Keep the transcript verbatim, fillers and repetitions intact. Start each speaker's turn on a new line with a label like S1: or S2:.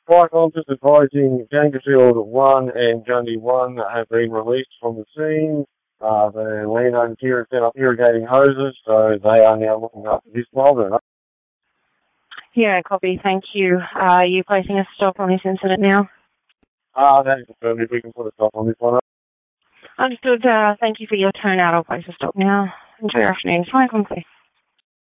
S1: Right, I'm just advising Dangerfield one and Gundy one have been released from the scene. Uh, the landowners here have set up irrigating hoses, so they are now looking after this problem.
S2: Yeah, copy. Thank you. Uh, are you placing a stop on this incident now?
S1: Ah, uh, that is confirmed. If we can put a stop on this one.
S2: Understood. Uh, thank you for your turnout. I'll place a stop now. Enjoy your afternoon. Fine,